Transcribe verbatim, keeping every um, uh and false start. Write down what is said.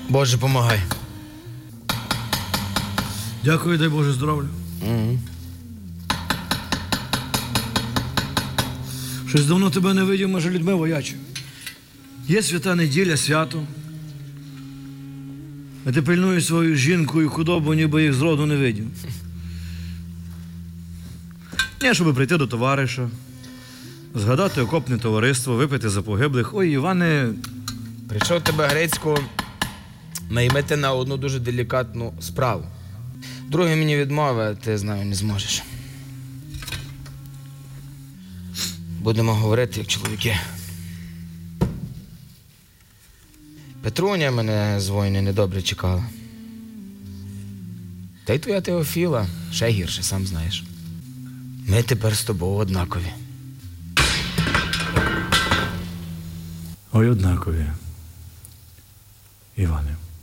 Боже, помагай. Дякую, дай Боже здоров'я. Угу. Щось давно тебе не видів, може, людьми воячу. Є свята неділя, свято. А ти пильнуєш свою жінку і худобу, ніби їх зроду не видів. Ні, щоб прийти до товариша, згадати окопне товариство, випити за погиблих. Ой, Іване, Прийшов тебе Грицько наймити на одну дуже делікатну справу. Другий мені відмови, а ти, знаю, не зможеш. Будемо говорити, як чоловіки. Петруня мене з воїни недобре чекала. Та й твоя Теофіла ще гірше, сам знаєш. Ми тепер з тобою однакові. ой, однакові. Іване.